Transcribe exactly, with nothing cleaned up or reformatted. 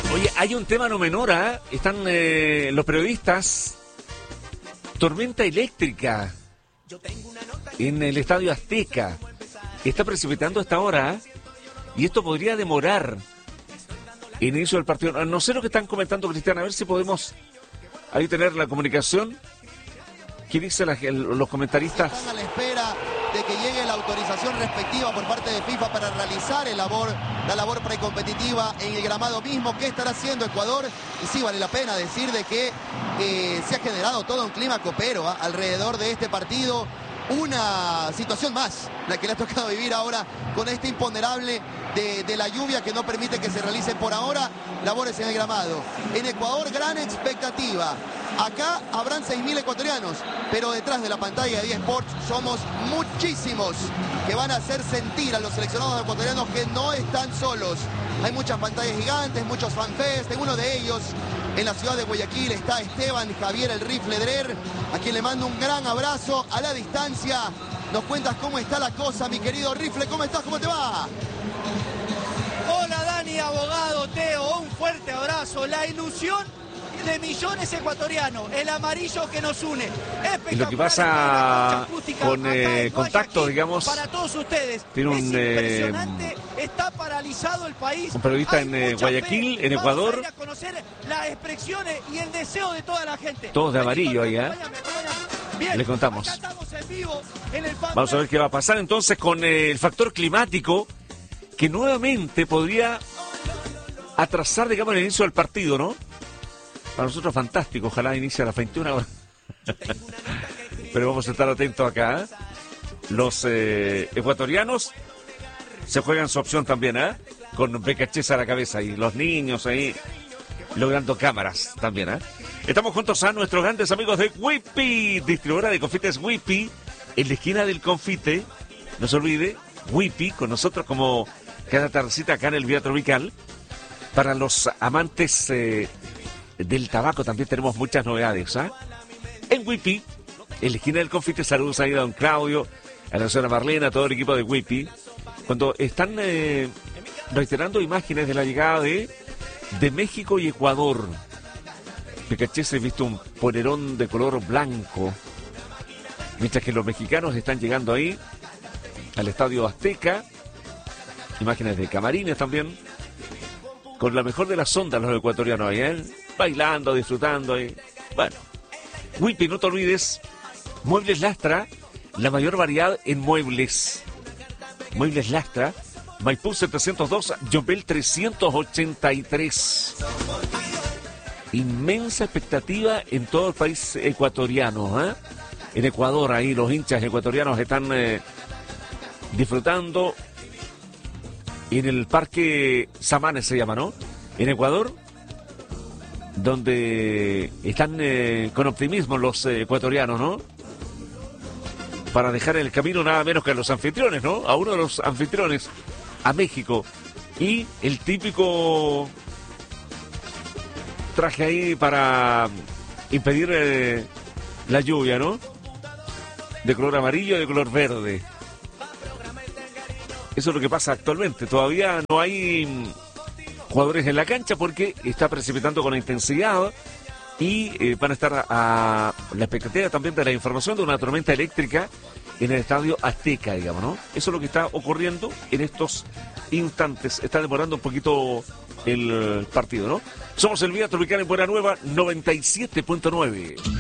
Oye, hay un tema no menor, ¿eh? Están eh, los periodistas. Tormenta eléctrica en el Estadio Azteca. Está precipitando a esta hora, ¿eh? Y esto podría demorar el inicio del partido. No sé lo que están comentando, Cristian, a ver si podemos ahí tener la comunicación. ¿Qué dicen la, el, los comentaristas? Están a la espera de que llegue la autorización respectiva por parte de FIFA para realizar el labor, la labor precompetitiva en el gramado mismo. ¿Qué estará haciendo Ecuador? Y sí, vale la pena decir de que eh, se ha generado todo un clima copero ¿eh? alrededor de este partido. Una situación más, la que le ha tocado vivir ahora con este imponderable de, de la lluvia que no permite que se realicen por ahora labores en el gramado. En Ecuador, gran expectativa. Acá habrán seis mil ecuatorianos, pero detrás de la pantalla de D Sports somos muchísimos que van a hacer sentir a los seleccionados ecuatorianos que no están solos. Hay muchas pantallas gigantes, muchos fanfests. En uno de ellos, en la ciudad de Guayaquil, está Esteban Javier el Rifle Drer, a quien le mando un gran abrazo a la distancia. Nos cuentas cómo está la cosa, mi querido Rifle. ¿Cómo estás? ¿Cómo te va? Hola Dani, abogado, Teo, un fuerte abrazo. La ilusión de millones ecuatorianos, el amarillo que nos une. Y lo que pasa con eh, contacto, digamos, para todos ustedes, tiene un, eh, está paralizado el país. Un periodista en eh, Guayaquil, fe. en Ecuador. Vamos a, a conocer las expresiones y el deseo de toda la gente. Todos de amarillo ahí, ¿eh? Le contamos. En vivo, en el Vamos a ver qué va a pasar entonces con eh, el factor climático, que nuevamente podría atrasar, digamos, el inicio del partido, ¿no? Para nosotros fantástico, ojalá inicie a las veintiuna horas. Pero vamos a estar atentos acá, ¿eh? Los eh, ecuatorianos se juegan su opción también, ¿eh? Con Becachesa a la cabeza y los niños ahí logrando cámaras también, ¿eh? Estamos juntos a nuestros grandes amigos de Whippy, distribuidora de confites Whippy, en la esquina del confite. No se olvide, Whippy con nosotros como cada tardecita acá en el Vía Tropical. Para los amantes eh, del tabaco también tenemos muchas novedades, ¿ah? ¿eh? En Whippy, en la esquina del confite, saludos ahí a don Claudio, a la señora Marlena, a todo el equipo de Whippy. Cuando están eh, reiterando imágenes de la llegada de, de México y Ecuador. Becachese ha visto un polerón de color blanco, mientras que los mexicanos están llegando ahí al Estadio Azteca. Imágenes de camarines también, con la mejor de las ondas los ecuatorianos ahí, ¿eh? Bailando, disfrutando ahí. Bueno, Whippy, no te olvides, Muebles Lastra, la mayor variedad en muebles. Muebles Lastra, Maipú setecientos dos, Yombel trescientos ochenta y tres. Inmensa expectativa en todo el país ecuatoriano, ¿eh? En Ecuador, ahí los hinchas ecuatorianos están eh, disfrutando en el Parque Samanes, se llama, ¿no? En Ecuador, donde están eh, con optimismo los eh, ecuatorianos, ¿no? Para dejar el camino nada menos que a los anfitriones, ¿no? A uno de los anfitriones, a México. Y el típico traje ahí para impedir eh, la lluvia, ¿no? De color amarillo y de color verde. Eso es lo que pasa actualmente. Todavía no hay jugadores en la cancha porque está precipitando con intensidad y eh, van a estar a, a la expectativa también de la información de una tormenta eléctrica en el Estadio Azteca, digamos, ¿no? Eso es lo que está ocurriendo en estos instantes. Está demorando un poquito el partido, ¿no? Somos el Vía Tropical en Buena Nueva noventa y siete punto nueve.